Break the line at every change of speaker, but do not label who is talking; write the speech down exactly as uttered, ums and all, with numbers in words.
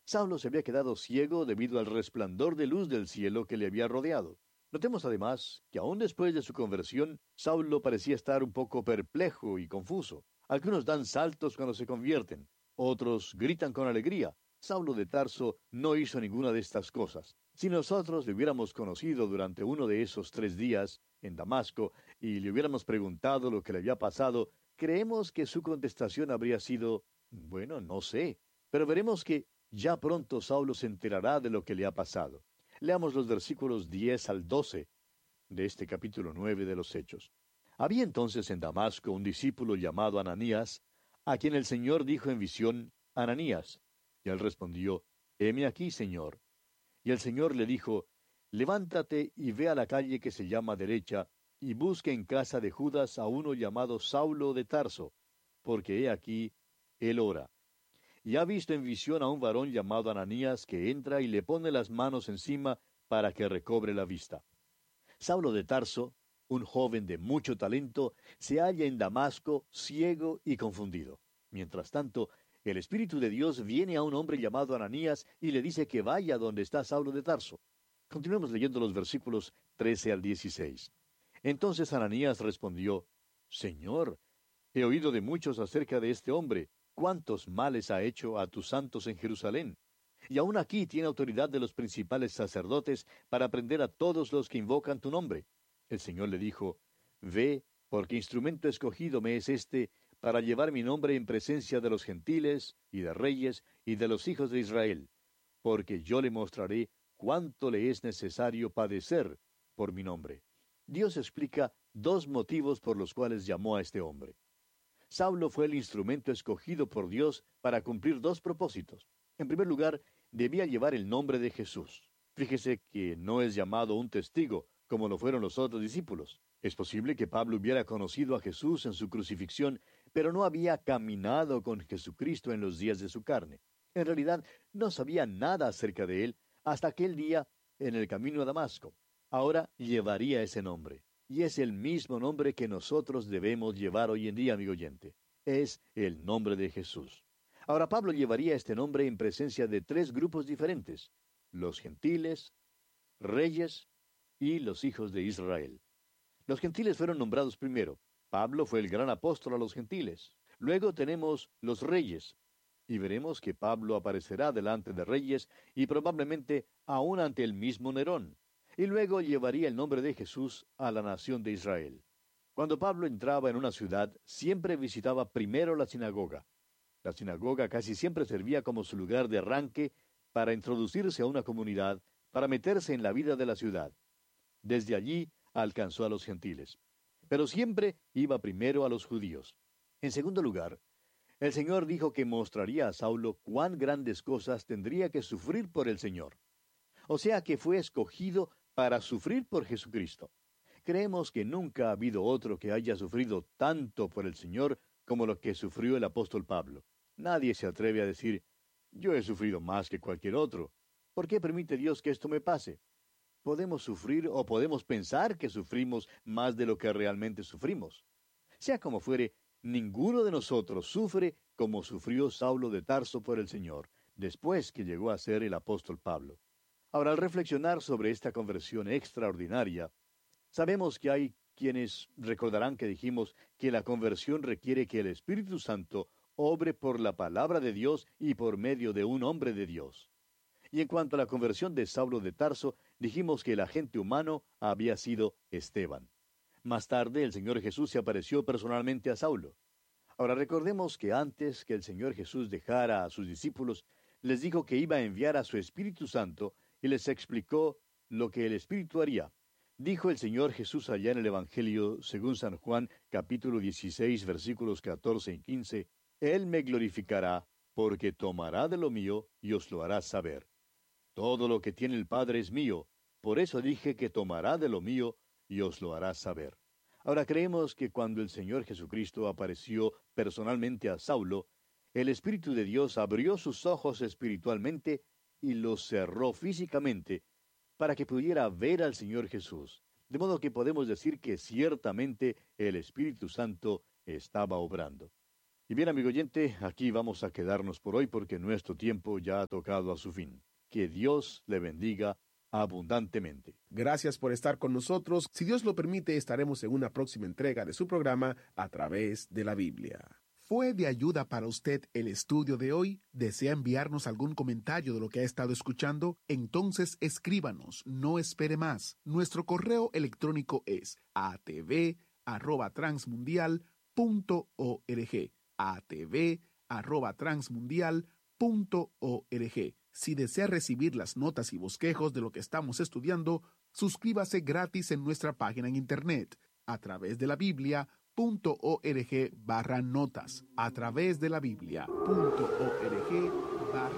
Saulo se había quedado ciego debido al resplandor de luz del cielo que le había rodeado. Notemos además que aún después de su conversión, Saulo parecía estar un poco perplejo y confuso. Algunos dan saltos cuando se convierten, otros gritan con alegría. Saulo de Tarso no hizo ninguna de estas cosas. Si nosotros le hubiéramos conocido durante uno de esos tres días en Damasco y le hubiéramos preguntado lo que le había pasado, creemos que su contestación habría sido, bueno, no sé. Pero veremos que ya pronto Saulo se enterará de lo que le ha pasado. Leamos los versículos diez al doce de este capítulo nueve de los Hechos. Había entonces en Damasco un discípulo llamado Ananías, a quien el Señor dijo en visión, Ananías. Y él respondió, heme aquí, Señor. Y el Señor le dijo, levántate y ve a la calle que se llama derecha, y busque en casa de Judas a uno llamado Saulo de Tarso, porque he aquí, él ora. Y ha visto en visión a un varón llamado Ananías que entra y le pone las manos encima para que recobre la vista. Saulo de Tarso, un joven de mucho talento, se halla en Damasco, ciego y confundido. Mientras tanto, el Espíritu de Dios viene a un hombre llamado Ananías y le dice que vaya donde está Saulo de Tarso. Continuemos leyendo los versículos trece al dieciséis. Entonces Ananías respondió, Señor, he oído de muchos acerca de este hombre, cuántos males ha hecho a tus santos en Jerusalén. Y aún aquí tiene autoridad de los principales sacerdotes para prender a todos los que invocan tu nombre. El Señor le dijo, Ve, porque instrumento escogido me es este, para llevar mi nombre en presencia de los gentiles, y de reyes, y de los hijos de Israel, porque yo le mostraré cuánto le es necesario padecer por mi nombre. Dios explica dos motivos por los cuales llamó a este hombre. Saulo fue el instrumento escogido por Dios para cumplir dos propósitos. En primer lugar, debía llevar el nombre de Jesús. Fíjese que no es llamado un testigo, como lo fueron los otros discípulos. Es posible que Pablo hubiera conocido a Jesús en su crucifixión, pero no había caminado con Jesucristo en los días de su carne. En realidad, no sabía nada acerca de él hasta aquel día en el camino a Damasco. Ahora llevaría ese nombre. Y es el mismo nombre que nosotros debemos llevar hoy en día, amigo oyente. Es el nombre de Jesús. Ahora Pablo llevaría este nombre en presencia de tres grupos diferentes: los gentiles, reyes y los hijos de Israel. Los gentiles fueron nombrados primero. Pablo fue el gran apóstol a los gentiles. Luego tenemos los reyes. Y veremos que Pablo aparecerá delante de reyes y probablemente aún ante el mismo Nerón. Y luego llevaría el nombre de Jesús a la nación de Israel. Cuando Pablo entraba en una ciudad, siempre visitaba primero la sinagoga. La sinagoga casi siempre servía como su lugar de arranque para introducirse a una comunidad, para meterse en la vida de la ciudad. Desde allí alcanzó a los gentiles. Pero siempre iba primero a los judíos. En segundo lugar, el Señor dijo que mostraría a Saulo cuán grandes cosas tendría que sufrir por el Señor. O sea que fue escogido para sufrir por Jesucristo. Creemos que nunca ha habido otro que haya sufrido tanto por el Señor como lo que sufrió el apóstol Pablo. Nadie se atreve a decir, yo he sufrido más que cualquier otro. ¿Por qué permite Dios que esto me pase? Podemos sufrir o podemos pensar que sufrimos más de lo que realmente sufrimos. Sea como fuere, ninguno de nosotros sufre como sufrió Saulo de Tarso por el Señor, después que llegó a ser el apóstol Pablo. Ahora, al reflexionar sobre esta conversión extraordinaria, sabemos que hay quienes recordarán que dijimos que la conversión requiere que el Espíritu Santo obre por la palabra de Dios y por medio de un hombre de Dios. Y en cuanto a la conversión de Saulo de Tarso, dijimos que el agente humano había sido Esteban. Más tarde, el Señor Jesús se apareció personalmente a Saulo. Ahora recordemos que antes que el Señor Jesús dejara a sus discípulos, les dijo que iba a enviar a su Espíritu Santo y les explicó lo que el Espíritu haría. Dijo el Señor Jesús allá en el Evangelio según San Juan, capítulo dieciséis, versículos catorce y quince, Él me glorificará, porque tomará de lo mío y os lo hará saber. Todo lo que tiene el Padre es mío, por eso dije que tomará de lo mío y os lo hará saber. Ahora creemos que cuando el Señor Jesucristo apareció personalmente a Saulo, el Espíritu de Dios abrió sus ojos espiritualmente y los cerró físicamente para que pudiera ver al Señor Jesús. De modo que podemos decir que ciertamente el Espíritu Santo estaba obrando. Y bien, amigo oyente, aquí vamos a quedarnos por hoy porque nuestro tiempo ya ha tocado a su fin. Que Dios le bendiga abundantemente.
Gracias por estar con nosotros. Si Dios lo permite, estaremos en una próxima entrega de su programa A Través de la Biblia. ¿Fue de ayuda para usted el estudio de hoy? ¿Desea enviarnos algún comentario de lo que ha estado escuchando? Entonces escríbanos, no espere más. Nuestro correo electrónico es a t v arroba transmundial punto org. a t v arroba transmundial punto org. Si desea recibir las notas y bosquejos de lo que estamos estudiando, suscríbase gratis en nuestra página en internet a través de la Biblia punto org barra notas, a través de la Biblia punto org barra